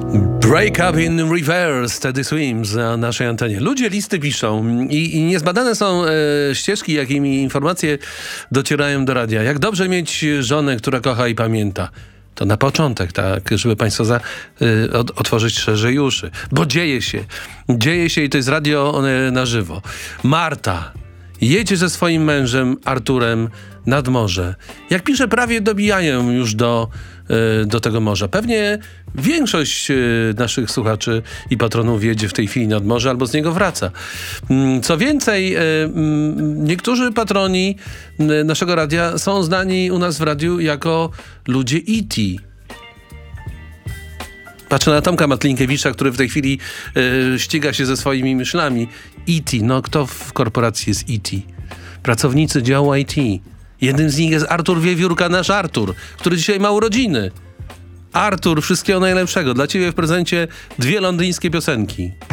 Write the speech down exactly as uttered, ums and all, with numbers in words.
Break Up in Reverse, Teddy Swims na naszej antenie. Ludzie listy piszą i, i niezbadane są e, ścieżki, jakimi informacje docierają do radia. Jak dobrze mieć żonę, która kocha i pamięta. To na początek, tak, żeby państwo za, y, od, otworzyć szerzej uszy. Bo dzieje się. Dzieje się i to jest radio y, na żywo. Marta jedzie ze swoim mężem Arturem nad morze. Jak pisze, prawie dobijają już do, y, do tego morza. Pewnie większość y, naszych słuchaczy i patronów jedzie w tej chwili nad morze albo z niego wraca. Mm, co więcej, y, y, niektórzy patroni y, naszego radia są znani u nas w radiu jako ludzie E T. Patrzę na Tomka Matlinkiewicza, który w tej chwili y, ściga się ze swoimi myślami. E T, no kto w korporacji jest E T? Pracownicy działu I T. Jednym z nich jest Artur Wiewiórka, nasz Artur, który dzisiaj ma urodziny. Artur, wszystkiego najlepszego. Dla ciebie w prezencie dwie londyńskie piosenki.